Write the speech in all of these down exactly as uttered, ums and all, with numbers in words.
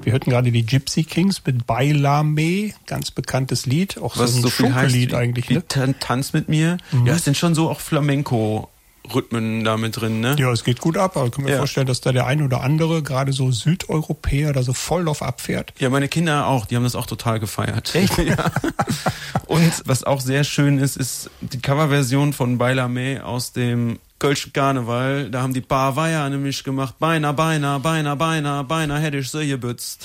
Wir hörten gerade die Gypsy Kings mit Bailame, ganz bekanntes Lied, auch was so ein so viel Schunkellied heißt, eigentlich. Wie Ne? Tanz mit mir. Mhm. Ja, es sind schon so auch Flamenco-Rhythmen da mit drin, ne? Ja, es geht gut ab, aber ich kann mir ja. vorstellen, dass da der ein oder andere, gerade so Südeuropäer, da so voll drauf abfährt. Ja, meine Kinder auch, die haben das auch total gefeiert. Echt? Ja. Und was auch sehr schön ist, ist die Coverversion von Bailame aus dem Kölsch Karneval. Da haben die paar Weiher nämlich gemacht, beinahe, beinahe, beinahe, beinahe, beinahe hätte ich sie gebützt.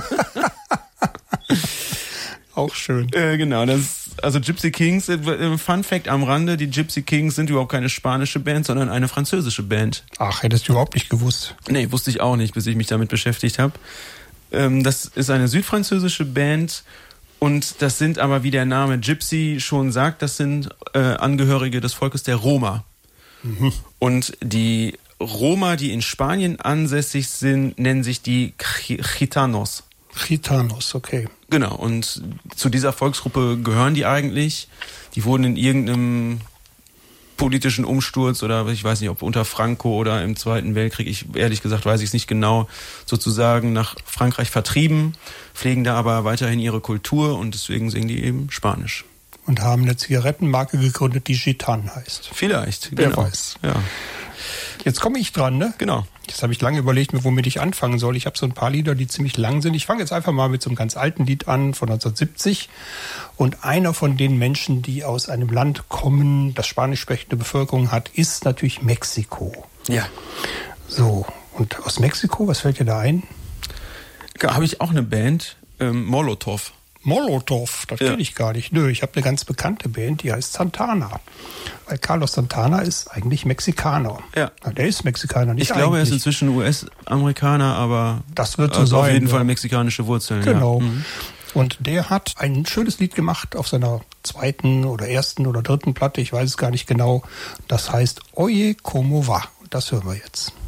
Auch schön. Äh, genau, das also Gypsy Kings, äh, Fun Fact am Rande, die Gypsy Kings sind überhaupt keine spanische Band, sondern eine französische Band. Ach, hättest du überhaupt nicht gewusst. Nee, wusste ich auch nicht, bis ich mich damit beschäftigt habe. Ähm, das ist eine südfranzösische Band und das sind aber, wie der Name Gypsy schon sagt, das sind äh, Angehörige des Volkes der Roma. Mhm. Und die Roma, die in Spanien ansässig sind, nennen sich die Gitanos. Gitanos, okay. Genau, und zu dieser Volksgruppe gehören die eigentlich. Die wurden in irgendeinem politischen Umsturz oder ich weiß nicht, ob unter Franco oder im Zweiten Weltkrieg, ich ehrlich gesagt weiß ich es nicht genau, sozusagen nach Frankreich vertrieben, pflegen da aber weiterhin ihre Kultur und deswegen singen die eben Spanisch. Und haben eine Zigarettenmarke gegründet, die Gitan heißt. Vielleicht, Wer genau. weiß. Ja. Jetzt komme ich dran, ne? Genau. Jetzt habe ich lange überlegt, womit ich anfangen soll. Ich habe so ein paar Lieder, die ziemlich lang sind. Ich fange jetzt einfach mal mit so einem ganz alten Lied an, von neunzehnhundertsiebzig. Und einer von den Menschen, die aus einem Land kommen, das spanisch sprechende Bevölkerung hat, ist natürlich Mexiko. Ja. So, und aus Mexiko, was fällt dir da ein? Da habe ich auch eine Band, ähm, Molotov. Molotov, das ja. kenne ich gar nicht. Nö, ich habe eine ganz bekannte Band, die heißt Santana. Weil Carlos Santana ist eigentlich Mexikaner. Ja. Der ist Mexikaner, nicht Ich glaube, eigentlich. er ist inzwischen U S-Amerikaner, aber das wird so also sein, auf jeden ja. Fall mexikanische Wurzeln. Genau. Ja. Mhm. Und der hat ein schönes Lied gemacht auf seiner zweiten oder ersten oder dritten Platte, ich weiß es gar nicht genau. Das heißt Oye, como va. Und das hören wir jetzt.